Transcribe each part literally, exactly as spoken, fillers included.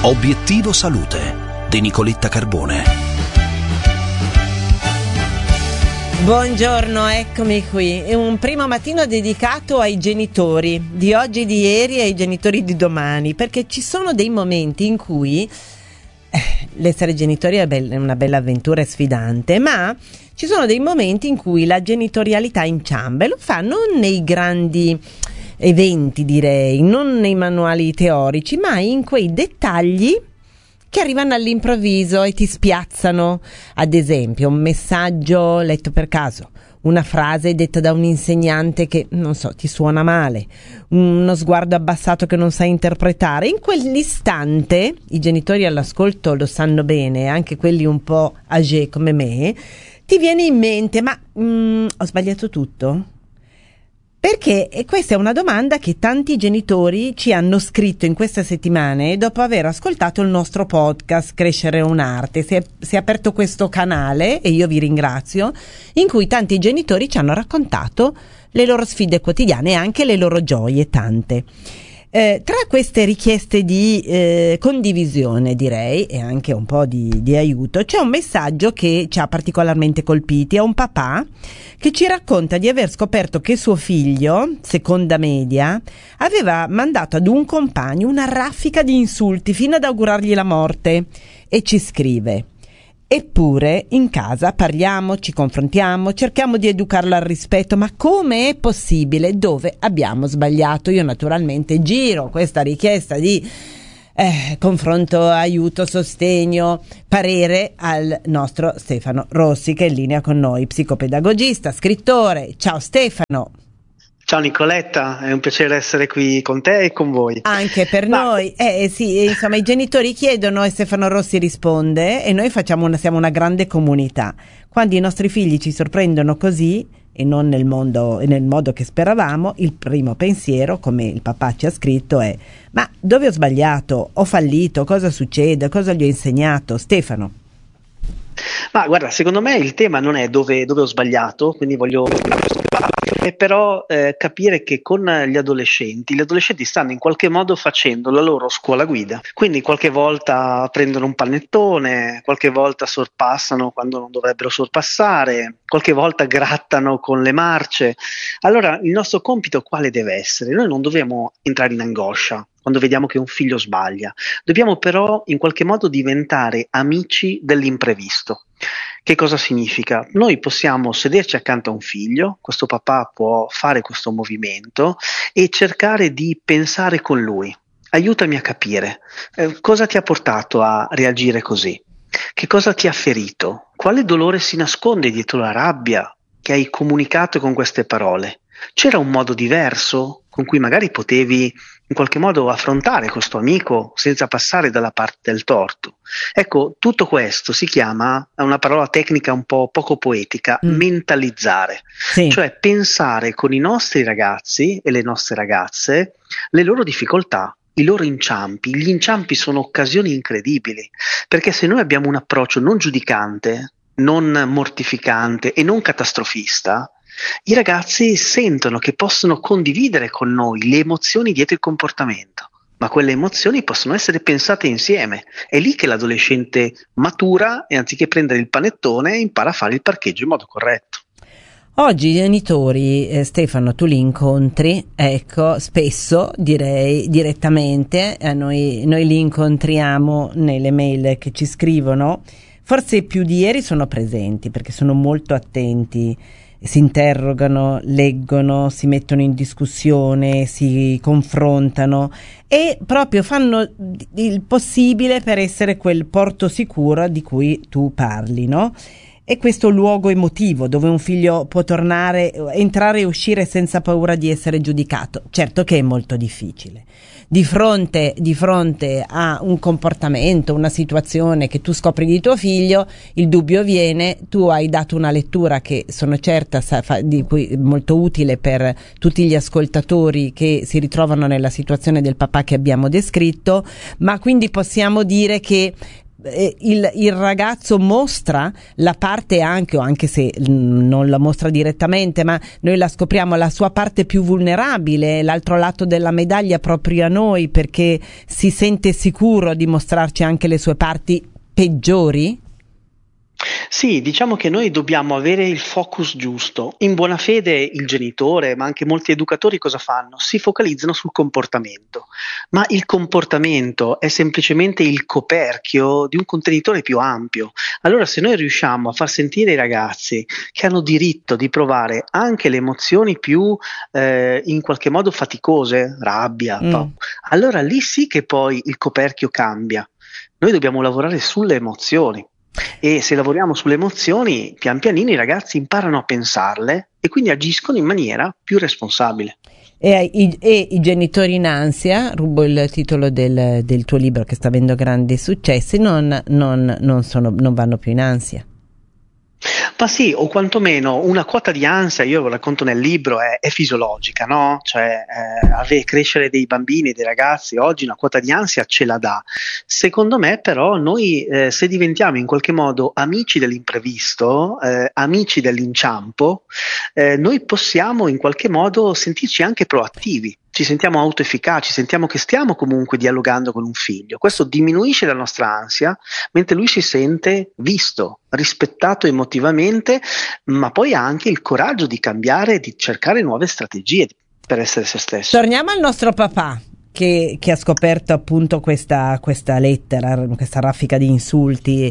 Obiettivo Salute di Nicoletta Carbone. Buongiorno, eccomi qui. È un primo mattino dedicato ai genitori di oggi e di ieri e ai genitori di domani, perché ci sono dei momenti in cui eh, l'essere genitori è be- una bella avventura e sfidante, ma ci sono dei momenti in cui la genitorialità inciamba e lo fa non nei grandi eventi, direi, non nei manuali teorici, ma in quei dettagli che arrivano all'improvviso e ti spiazzano. Ad esempio, un messaggio letto per caso, una frase detta da un insegnante che, non so, ti suona male, uno sguardo abbassato che non sai interpretare. In quell'istante, i genitori all'ascolto lo sanno bene, anche quelli un po' âgés come me, ti viene in mente, ma mm, ho sbagliato tutto? Perché e questa è una domanda che tanti genitori ci hanno scritto in queste settimane dopo aver ascoltato il nostro podcast Crescere è un'arte. Si è, si è aperto questo canale, e io vi ringrazio, in cui tanti genitori ci hanno raccontato le loro sfide quotidiane e anche le loro gioie, tante. Eh, tra queste richieste di eh, condivisione, direi, e anche un po' di, di aiuto, c'è un messaggio che ci ha particolarmente colpiti. È un papà che ci racconta di aver scoperto che suo figlio, seconda media, aveva mandato ad un compagno una raffica di insulti fino ad augurargli la morte, e ci scrive: eppure in casa parliamo, ci confrontiamo, cerchiamo di educarlo al rispetto, ma come è possibile? Dove abbiamo sbagliato? Io naturalmente giro questa richiesta di eh, confronto, aiuto, sostegno, parere al nostro Stefano Rossi, che è in linea con noi, psicopedagogista, scrittore. Ciao Stefano. Ciao Nicoletta, è un piacere essere qui con te e con voi. Anche per Ma... noi, eh sì, insomma i genitori chiedono e Stefano Rossi risponde, e noi facciamo una, siamo una grande comunità. Quando i nostri figli ci sorprendono così e non nel mondo, nel modo che speravamo, il primo pensiero, come il papà ci ha scritto, è: ma dove ho sbagliato? Ho fallito? Cosa succede? Cosa gli ho insegnato? Stefano? Ma guarda, secondo me il tema non è dove, dove ho sbagliato, quindi voglio è però eh, capire che con gli adolescenti, gli adolescenti stanno in qualche modo facendo la loro scuola guida, quindi qualche volta prendono un panettone, qualche volta sorpassano quando non dovrebbero sorpassare, qualche volta grattano con le marce. Allora il nostro compito quale deve essere? Noi non dobbiamo entrare in angoscia quando vediamo che un figlio sbaglia, dobbiamo però in qualche modo diventare amici dell'imprevisto. Che cosa significa? Noi possiamo sederci accanto a un figlio, questo papà può fare questo movimento e cercare di pensare con lui. Aiutami a capire, eh, cosa ti ha portato a reagire così? Che cosa ti ha ferito? Quale dolore si nasconde dietro la rabbia che hai comunicato con queste parole? C'era un modo diverso con cui magari potevi in qualche modo affrontare questo amico senza passare dalla parte del torto? Ecco, tutto questo si chiama, è una parola tecnica un po' poco poetica, mm. mentalizzare, sì. Cioè pensare con i nostri ragazzi e le nostre ragazze le loro difficoltà, i loro inciampi. Gli inciampi sono occasioni incredibili, perché se noi abbiamo un approccio non giudicante, non mortificante e non catastrofista, i ragazzi sentono che possono condividere con noi le emozioni dietro il comportamento, ma quelle emozioni possono essere pensate insieme. È lì che l'adolescente matura e anziché prendere il panettone impara a fare il parcheggio in modo corretto. Oggi i genitori, eh, Stefano, tu li incontri, ecco, spesso, direi direttamente, eh, noi, noi li incontriamo nelle mail che ci scrivono, forse più di ieri sono presenti perché sono molto attenti, si interrogano, leggono, si mettono in discussione, si confrontano e proprio fanno il possibile per essere quel porto sicuro di cui tu parli, no? È questo luogo emotivo dove un figlio può tornare, entrare e uscire senza paura di essere giudicato. Certo che è molto difficile. Di fronte, di fronte a un comportamento, una situazione che tu scopri di tuo figlio, il dubbio viene, tu hai dato una lettura che sono certa sa, fa, di cui molto utile per tutti gli ascoltatori che si ritrovano nella situazione del papà che abbiamo descritto, ma quindi possiamo dire che eh, il, il ragazzo mostra la parte anche, o anche se mh, non la mostra direttamente, ma noi la scopriamo, la sua parte più vulnerabile, l'altro lato della medaglia proprio a noi, perché si sente sicuro di mostrarci anche le sue parti peggiori? Sì, diciamo che noi dobbiamo avere il focus giusto. In buona fede il genitore, ma anche molti educatori cosa fanno? Si focalizzano sul comportamento, ma il comportamento è semplicemente il coperchio di un contenitore più ampio. Allora, se noi riusciamo a far sentire i ragazzi che hanno diritto di provare anche le emozioni più eh, in qualche modo faticose, rabbia, Mm. pa- allora lì sì che poi il coperchio cambia. Noi dobbiamo lavorare sulle emozioni. E se lavoriamo sulle emozioni, pian pianino i ragazzi imparano a pensarle e quindi agiscono in maniera più responsabile. E i, e i genitori in ansia, rubo il titolo del, del tuo libro che sta avendo grandi successi, non, non, non, sono, non vanno più in ansia. Ma sì, o quantomeno una quota di ansia, io lo racconto nel libro, è, è fisiologica, no? Cioè, eh, ave- crescere dei bambini, dei ragazzi, oggi una quota di ansia ce la dà. Secondo me, però, noi eh, se diventiamo in qualche modo amici dell'imprevisto, eh, amici dell'inciampo, eh, noi possiamo in qualche modo sentirci anche proattivi. Ci sentiamo autoefficaci, sentiamo che stiamo comunque dialogando con un figlio. Questo diminuisce la nostra ansia, mentre lui si sente visto, rispettato emotivamente, ma poi ha anche il coraggio di cambiare e di cercare nuove strategie per essere se stesso. Torniamo al nostro papà. Che, che ha scoperto appunto questa, questa lettera, questa raffica di insulti,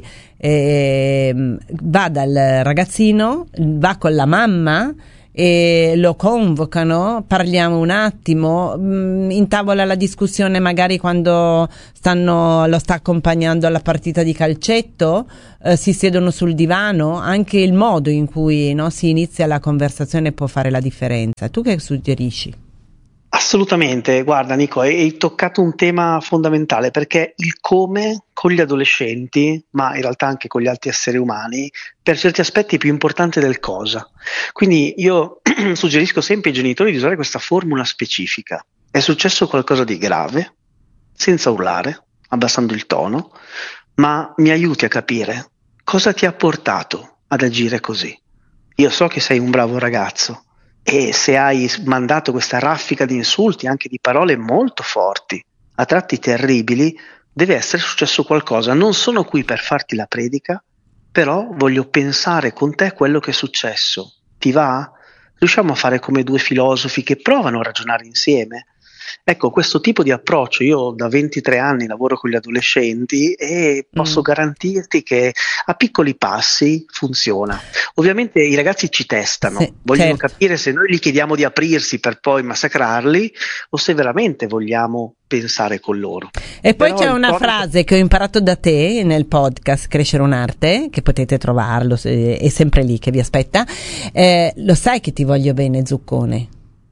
eh, va dal ragazzino, va con la mamma e lo convocano, parliamo un attimo, mh, intavola la discussione magari quando stanno, lo sta accompagnando alla partita di calcetto, eh, si siedono sul divano, anche il modo in cui, no, si inizia la conversazione può fare la differenza. Tu che suggerisci? Assolutamente, guarda Nico, hai, hai toccato un tema fondamentale, perché il come con gli adolescenti, ma in realtà anche con gli altri esseri umani, per certi aspetti è più importante del cosa. Quindi io suggerisco sempre ai genitori di usare questa formula specifica. È successo qualcosa di grave, senza urlare, abbassando il tono, ma mi aiuti a capire cosa ti ha portato ad agire così. Io so che sei un bravo ragazzo, e se hai mandato questa raffica di insulti, anche di parole molto forti, a tratti terribili, deve essere successo qualcosa. Non sono qui per farti la predica, però voglio pensare con te quello che è successo. Ti va? Riusciamo a fare come due filosofi che provano a ragionare insieme? Ecco, questo tipo di approccio, io da ventitré anni lavoro con gli adolescenti e posso Mm. garantirti che a piccoli passi funziona. Ovviamente i ragazzi ci testano, Sì, vogliono certo. capire se noi gli chiediamo di aprirsi per poi massacrarli o se veramente vogliamo pensare con loro. E poi Però c'è il una tono- frase che ho imparato da te nel podcast Crescere un'arte, che potete trovarlo, se- è sempre lì che vi aspetta. Eh, lo sai che ti voglio bene, Zuccone?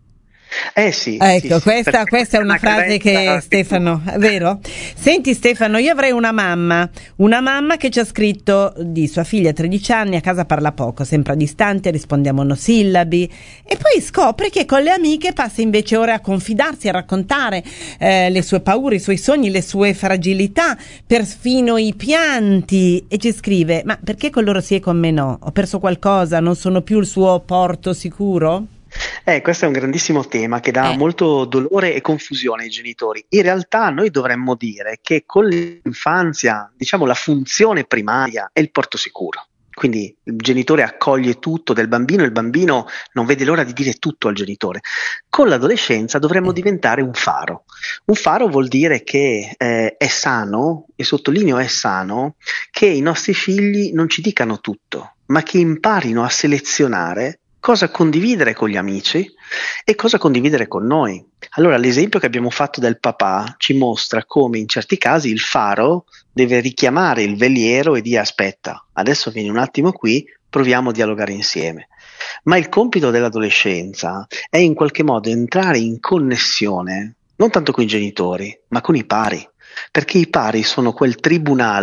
Eh sì, Ecco, sì, sì, questa, perché questa è una frase che carenza Stefano, è vero? Senti Stefano, io avrei una mamma, una mamma che ci ha scritto di sua figlia a tredici anni, a casa parla poco, sempre a distante, risponde a monosillabi e poi scopre che con le amiche passa invece ore a confidarsi, a raccontare eh, le sue paure, i suoi sogni, le sue fragilità, perfino i pianti, e ci scrive: ma perché con loro sì e con me no? Ho perso qualcosa, non sono più il suo porto sicuro? Eh, questo è un grandissimo tema che dà Eh. molto dolore e confusione ai genitori. In realtà noi dovremmo dire che con l'infanzia, diciamo, la funzione primaria è il porto sicuro. Quindi il genitore accoglie tutto del bambino e il bambino non vede l'ora di dire tutto al genitore. Con l'adolescenza dovremmo diventare un faro. Un faro vuol dire che eh, è sano, e sottolineo è sano, che i nostri figli non ci dicano tutto, ma che imparino a selezionare cosa condividere con gli amici e cosa condividere con noi. Allora l'esempio che abbiamo fatto del papà ci mostra come in certi casi il faro deve richiamare il veliero e dire: aspetta, adesso vieni un attimo qui, proviamo a dialogare insieme. Ma il compito dell'adolescenza è in qualche modo entrare in connessione non tanto con i genitori, ma con i pari, perché i pari sono quel tribunale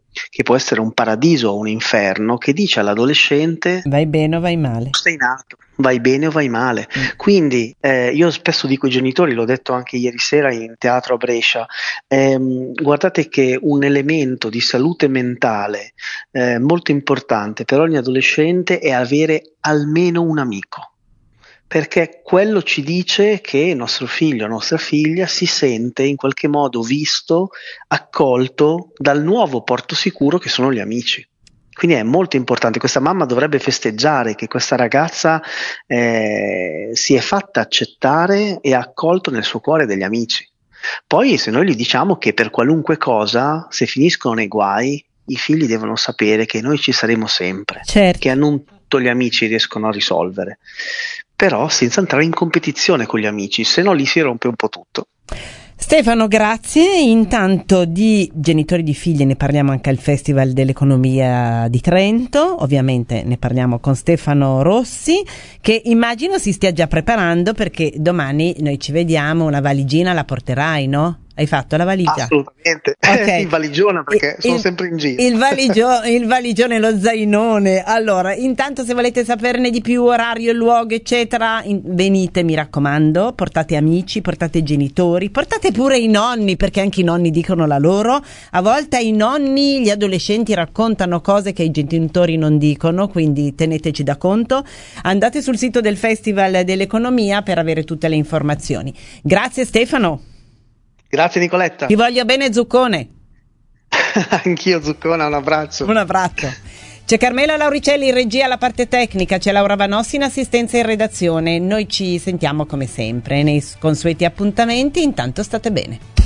che può essere un paradiso o un inferno, che dice all'adolescente vai bene o vai male, sei nato, vai bene o vai male. Mm. Quindi eh, io spesso dico ai genitori, l'ho detto anche ieri sera in teatro a Brescia, ehm, guardate che un elemento di salute mentale eh, molto importante per ogni adolescente è avere almeno un amico, perché quello ci dice che il nostro figlio, la nostra figlia si sente in qualche modo visto, accolto dal nuovo porto sicuro che sono gli amici. Quindi è molto importante, questa mamma dovrebbe festeggiare che questa ragazza eh, si è fatta accettare e ha accolto nel suo cuore degli amici. Poi se noi gli diciamo che per qualunque cosa, se finiscono nei guai, i figli devono sapere che noi ci saremo sempre, certo, che non tutti gli amici riescono a risolvere, però senza entrare in competizione con gli amici, se no lì si rompe un po' tutto. Stefano, grazie. Intanto di genitori di figli ne parliamo anche al Festival dell'Economia di Trento, ovviamente ne parliamo con Stefano Rossi, che immagino si stia già preparando, perché domani noi ci vediamo, una valigina la porterai, no? Hai fatto la valigia? Assolutamente, okay. Il valigione, perché il, sono il, sempre in giro. Il, valigio, il valigione, lo zainone. Allora, intanto se volete saperne di più, orario, luogo, eccetera, in, venite, mi raccomando, portate amici, portate genitori, portate pure i nonni, perché anche i nonni dicono la loro. A volte ai nonni gli adolescenti raccontano cose che i genitori non dicono, quindi teneteci da conto. Andate sul sito del Festival dell'Economia per avere tutte le informazioni. Grazie Stefano. Grazie Nicoletta. Ti voglio bene Zuccone. Anch'io Zuccona, un abbraccio. Un abbraccio. C'è Carmela Lauricelli in regia alla parte tecnica, c'è Laura Vanossi in assistenza e in redazione. Noi ci sentiamo come sempre nei consueti appuntamenti, intanto state bene.